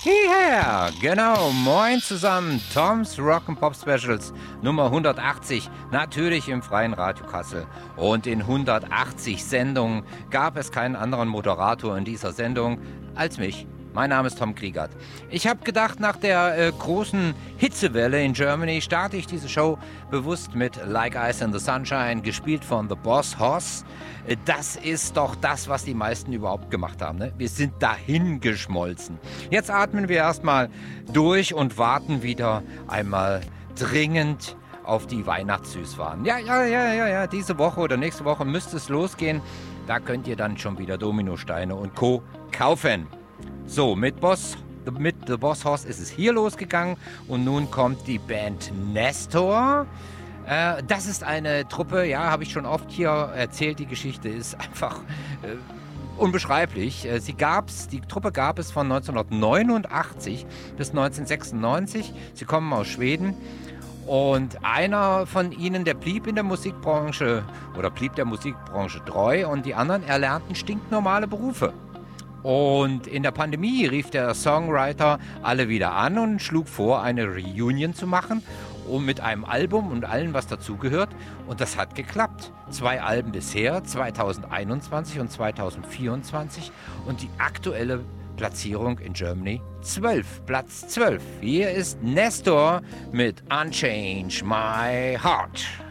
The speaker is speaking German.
Hierher, genau, moin zusammen, Toms Rock'n'Pop Specials Nummer 180, natürlich im Freien Radio Kassel. Und in 180 Sendungen gab es keinen anderen Moderator in dieser Sendung als mich. Mein Name ist Tom Kriegert. Ich habe gedacht, nach der großen Hitzewelle in Germany starte ich diese Show bewusst mit Like Ice in the Sunshine, gespielt von The Boss Hoss. Das ist doch das, was die meisten überhaupt gemacht haben. Ne? Wir sind dahin geschmolzen. Jetzt atmen wir erstmal durch und warten wieder einmal dringend auf die Weihnachtssüßwaren. Ja, diese Woche oder nächste Woche müsste es losgehen. Da könnt ihr dann schon wieder Dominosteine und Co. kaufen. So, mit The Boss Hoss ist es hier losgegangen und nun kommt die Band Nestor. Das ist eine Truppe, ja, habe ich schon oft hier erzählt, die Geschichte ist einfach unbeschreiblich. Die Truppe gab es von 1989 bis 1996. Sie kommen aus Schweden. Und einer von ihnen, der blieb der Musikbranche treu und die anderen erlernten stinknormale Berufe. Und in der Pandemie rief der Songwriter alle wieder an und schlug vor, eine Reunion zu machen, mit einem Album und allem, was dazugehört. Und das hat geklappt. 2 Alben bisher, 2021 und 2024. Und die aktuelle Platzierung in Germany 12, Platz 12. Hier ist Nestor mit Unchange My Heart.